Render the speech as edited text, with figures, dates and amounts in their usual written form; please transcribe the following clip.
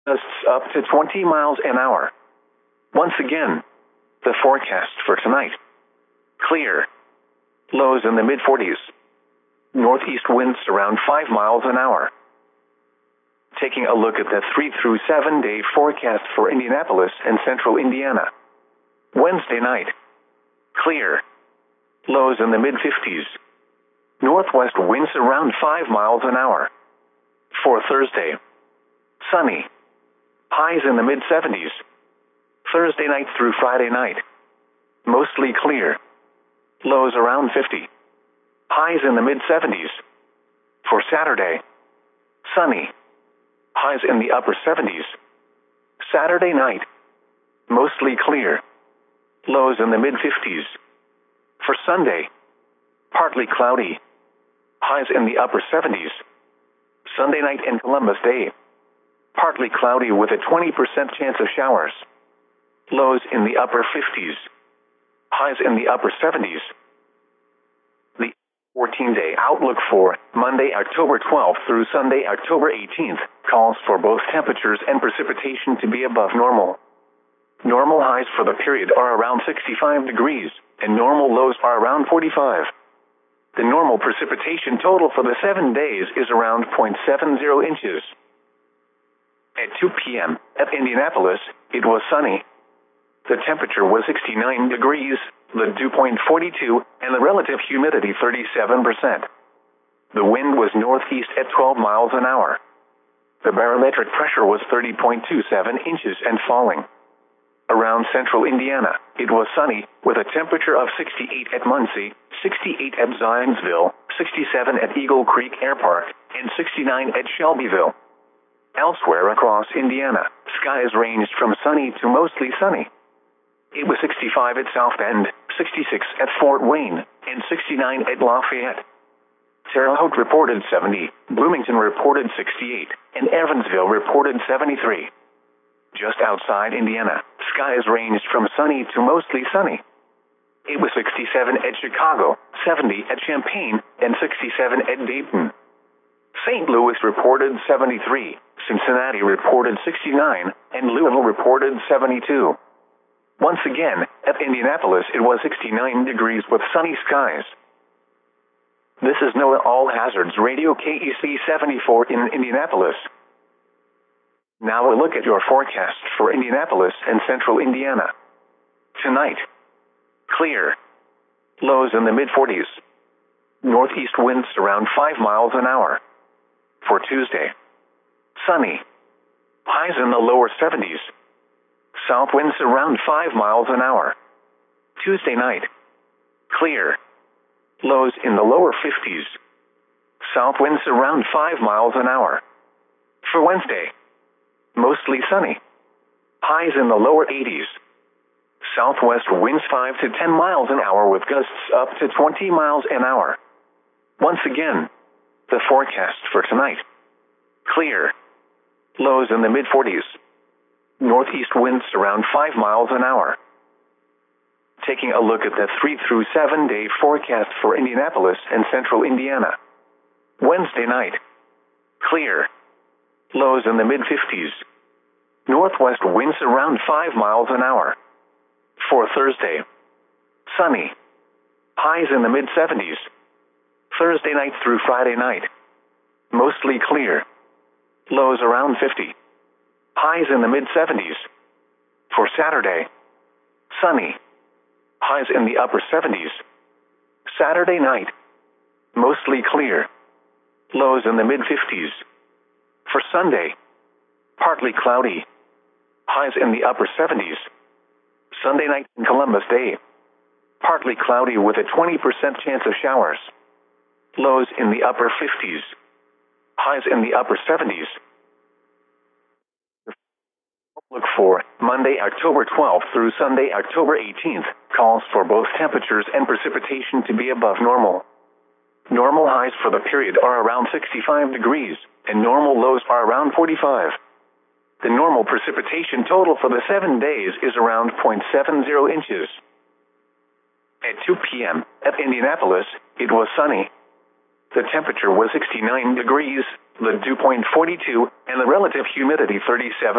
gusts up to 20 miles an hour. Once again, the forecast for tonight. Clear. Lows in the mid-40s. Northeast winds around 5 miles an hour. Taking a look at the 3 through 7 day forecast for Indianapolis and central Indiana. Wednesday night. Clear. Lows in the mid-50s. Northwest winds around 5 miles an hour. For Thursday. Sunny. Highs in the mid-70s. Thursday night through Friday night. Mostly clear. Lows around 50. Highs in the mid-70s. For Saturday. Sunny. Highs in the upper 70s. Saturday night. Mostly clear. Lows in the mid-50s. For Sunday. Partly cloudy. Highs in the upper 70s. Sunday night and Columbus Day. Partly cloudy with a 20% chance of showers. Lows in the upper 50s. Highs in the upper 70s. The 14-day outlook for Monday, October 12th through Sunday, October 18th calls for both temperatures and precipitation to be above normal. Normal highs for the period are around 65 degrees, and normal lows are around 45. The normal precipitation total for the 7 days is around 0.70 inches. At 2 p.m. at Indianapolis, it was sunny. The temperature was 69 degrees, the dew point 42, and the relative humidity 37%. The wind was northeast at 12 miles an hour. The barometric pressure was 30.27 inches and falling. Around central Indiana, it was sunny, with a temperature of 68 at Muncie, 68 at Zionsville, 67 at Eagle Creek Air Park, and 69 at Shelbyville. Elsewhere across Indiana, skies ranged from sunny to mostly sunny. It was 65 at South Bend, 66 at Fort Wayne, and 69 at Lafayette. Terre Haute reported 70, Bloomington reported 68, and Evansville reported 73. Just outside Indiana, skies ranged from sunny to mostly sunny. It was 67 at Chicago, 70 at Champaign, and 67 at Dayton. St. Louis reported 73, Cincinnati reported 69, and Louisville reported 72. Once again, at Indianapolis it was 69 degrees with sunny skies. This is NOAA All Hazards Radio KEC 74 in Indianapolis. Now a look at your forecast for Indianapolis and central Indiana. Tonight. Clear. Lows in the mid-40s. Northeast winds around 5 miles an hour. For Tuesday. Sunny. Highs in the lower 70s. South winds around 5 miles an hour. Tuesday night. Clear. Lows in the lower 50s. South winds around 5 miles an hour. For Wednesday. Mostly sunny. Highs in the lower 80s. Southwest winds 5 to 10 miles an hour with gusts up to 20 miles an hour. Once again, the forecast for tonight. Clear. Lows in the mid-40s. Northeast winds around 5 miles an hour. Taking a look at the 3 through 7 day forecast for Indianapolis and central Indiana. Wednesday night. Clear. Lows in the mid-50s. Northwest winds around 5 miles an hour. For Thursday. Sunny. Highs in the mid-70s. Thursday night through Friday night. Mostly clear. Lows around 50. Highs in the mid-70s. For Saturday. Sunny. Highs in the upper 70s. Saturday night. Mostly clear. Lows in the mid-50s. For Sunday. Partly cloudy. Highs in the upper 70s. Sunday night and Columbus Day. Partly cloudy with a 20% chance of showers. Lows in the upper 50s. Highs in the upper 70s. Look for Monday, October 12th through Sunday, October 18th calls for both temperatures and precipitation to be above normal. Normal highs for the period are around 65 degrees, and normal lows are around 45. The normal precipitation total for the 7 days is around 0.70 inches. At 2 p.m. at Indianapolis, it was sunny. The temperature was 69 degrees, the dew point 42, and the relative humidity 37%.